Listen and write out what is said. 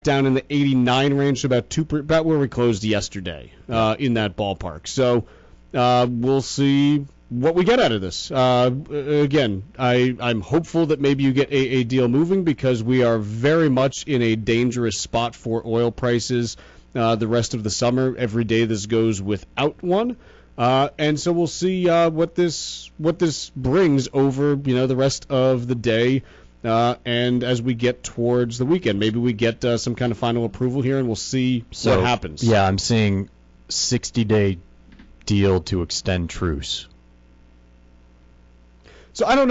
down in the 89 range, so about where we closed yesterday, in that ballpark. So we'll see what we get out of this. Again, I'm hopeful that maybe you get a deal moving because we are very much in a dangerous spot for oil prices the rest of the summer. Every day this goes without one. And so we'll see what this brings over the rest of the day. And as we get towards the weekend, maybe we get some kind of final approval here, and we'll see what happens. Yeah, I'm seeing 60-day deal to extend truce. So I don't know